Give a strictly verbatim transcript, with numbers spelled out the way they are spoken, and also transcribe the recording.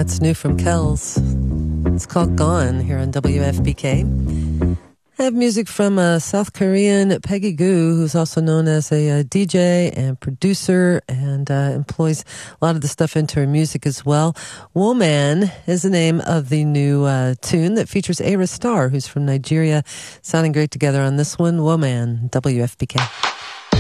That's new from Kells. It's called Gone here on W F P K. I have music from uh, South Korean Peggy Goo, who's also known as a, a D J and producer and uh, employs a lot of the stuff into her music as well. Woman is the name of the new uh, tune that features Ayra Starr, who's from Nigeria. Sounding great together on this one. Woman, W F P K.